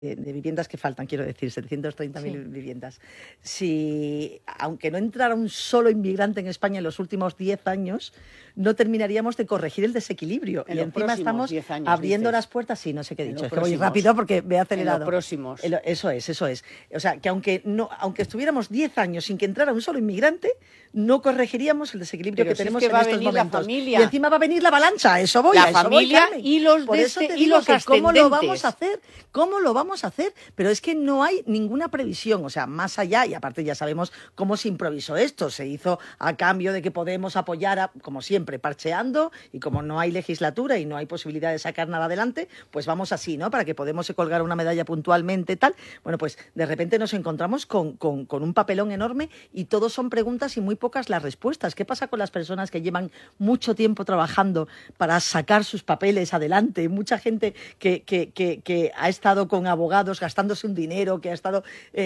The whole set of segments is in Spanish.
de viviendas que faltan, quiero decir, 730.000 viviendas. Si, aunque no entrara un solo inmigrante en España en los últimos 10 años, no terminaríamos de corregir el desequilibrio. Y encima estamos abriendo las puertas. Sí, no sé qué he dicho, es que voy rápido porque me he acelerado. En los próximos. Eso es. O sea, que aunque estuviéramos 10 años sin que entrara un solo inmigrante, no corregiríamos el desequilibrio que tenemos en estos momentos. La familia. Y encima va a venir la avalancha, a eso voy. La familia y los Por eso te digo que ¿cómo lo vamos a hacer? ¿Cómo lo vamos a hacer? Pero es que no hay ninguna previsión, o sea, más allá, y aparte ya sabemos cómo se improvisó esto, se hizo a cambio de que Podemos apoyara, como siempre, parcheando, y como no hay legislatura y no hay posibilidad de sacar nada adelante, pues vamos así, ¿no? Para que Podemos se colgara una medalla puntualmente, tal. Bueno, pues de repente nos encontramos con un papelón enorme y todos son preguntas y muy pocas las respuestas. ¿Qué pasa con las personas que llevan mucho tiempo trabajando para sacar sus papeles adelante? Mucha gente que ha estado con abogados gastándose un dinero, que ha estado...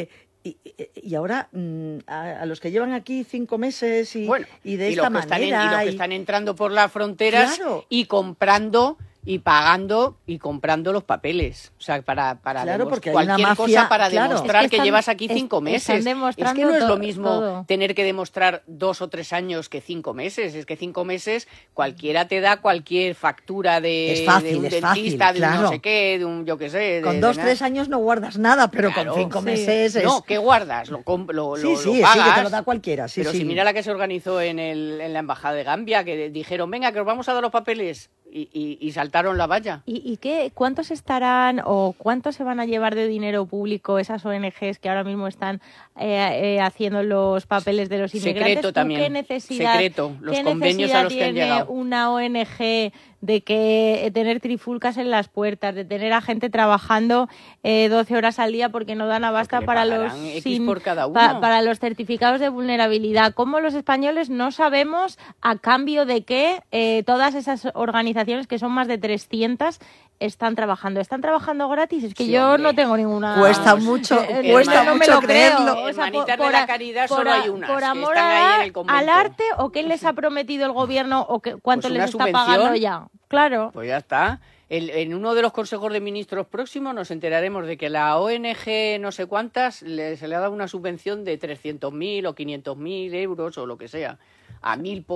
y ahora a los que llevan aquí 5 meses y de esta manera... Y los que están entrando por las fronteras, claro, y comprando... y pagando y comprando los papeles, o sea, para claro, porque cualquier mafia, cosa para demostrar que llevas aquí 5 meses. Es que no es lo mismo tener que demostrar 2 o 3 años que 5 meses. Es que 5 meses cualquiera te da cualquier factura de un dentista, de un no sé qué, de un yo qué sé. Con 2 o 3 años no guardas nada, pero claro, con 5 meses... No, ¿qué guardas? Lo pagas. Sí, que te lo da cualquiera. Pero si mira la que se organizó en la Embajada de Gambia, que dijeron, venga, que os vamos a dar los papeles... Y saltaron la valla. ¿Y cuántos estarán o cuántos se van a llevar de dinero público esas ONGs que ahora mismo están haciendo los papeles de los inmigrantes? Secreto también. ¿Qué necesidad, los convenios a los que han llegado. Una ONG de que tener trifulcas en las puertas, de tener a gente trabajando 12 horas al día porque no dan abasto para para los certificados de vulnerabilidad? ¿Cómo los españoles no sabemos a cambio de qué todas esas organizaciones, que son más de 300, están trabajando? ¿Están trabajando gratis? Es que yo no tengo ninguna... Cuesta mucho creerlo. Hermanitas de la caridad solo hay unas. ¿Por amor al arte o qué les ha prometido el gobierno o cuánto les está pagando ya? Claro. Pues ya está. En uno de los consejos de ministros próximos nos enteraremos de que la ONG no sé cuántas se le ha dado una subvención de 300.000 o 500.000 euros o lo que sea. A 1.000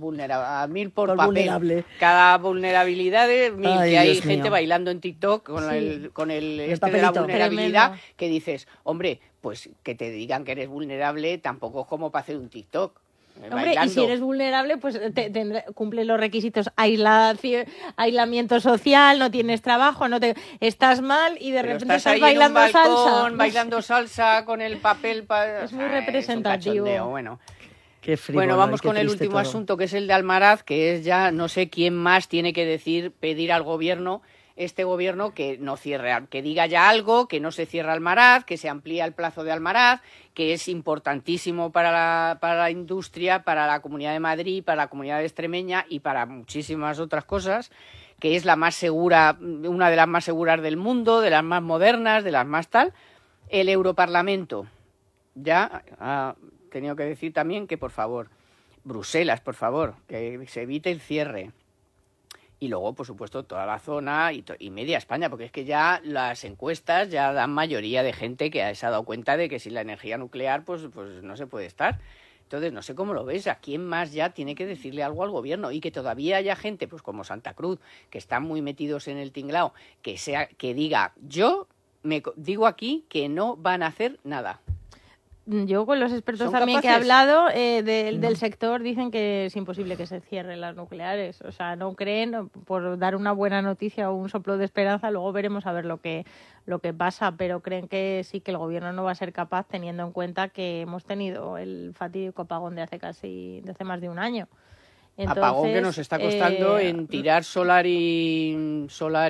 por papel. Vulnerable. Cada vulnerabilidad, que hay Dios gente mío. bailando en TikTok con el de la vulnerabilidad, tremendo. que dices, hombre, pues que te digan que eres vulnerable tampoco es como para hacer un TikTok. Hombre, bailando. Y si eres vulnerable, pues cumple los requisitos, aislamiento social, no tienes trabajo, estás mal y de repente estás bailando salsa. Bailando salsa con el papel. Es muy representativo. Bueno. Bueno, vamos con el último asunto, que es el de Almaraz, que es ya no sé quién más tiene que pedir al gobierno, este gobierno, que no cierre, que diga ya algo, que no se cierre Almaraz, que se amplía el plazo de Almaraz, que es importantísimo para la industria, para la Comunidad de Madrid, para la Comunidad Extremeña y para muchísimas otras cosas, que es la más segura, una de las más seguras del mundo, de las más modernas, de las más tal. El Europarlamento ya ha tenido que decir también que, por favor, Bruselas, por favor, que se evite el cierre. Y luego, por supuesto, toda la zona y media España, porque es que ya las encuestas ya dan mayoría de gente que se ha dado cuenta de que sin la energía nuclear pues no se puede estar. Entonces, no sé cómo lo ves, ¿a quién más ya tiene que decirle algo al gobierno? Y que todavía haya gente, pues como Santa Cruz, que están muy metidos en el tinglao, que diga, yo me digo aquí que no van a hacer nada. Yo con los expertos también que he hablado del sector dicen que es imposible que se cierren las nucleares. O sea, no creen, por dar una buena noticia o un soplo de esperanza, luego veremos a ver lo que pasa, pero creen que sí, que el gobierno no va a ser capaz, teniendo en cuenta que hemos tenido el fatídico apagón de hace más de un año. Entonces, apagón que nos está costando en tirar solar y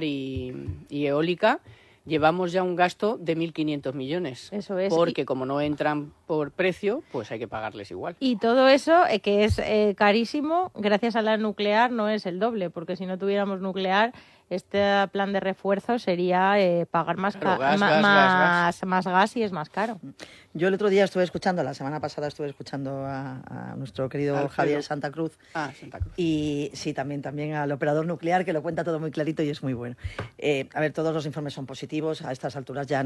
eólica. Llevamos ya un gasto de 1.500 millones. Eso es. Porque como no entran por precio, pues hay que pagarles igual. Y todo eso, que es carísimo, gracias a la nuclear no es el doble, porque si no tuviéramos nuclear, este plan de refuerzo sería pagar más gas y es más caro. Yo el otro día la semana pasada estuve escuchando a nuestro querido Javier Santa Cruz. Santa Cruz. Y sí, también al operador nuclear, que lo cuenta todo muy clarito y es muy bueno. A ver, todos los informes son positivos. A estas alturas ya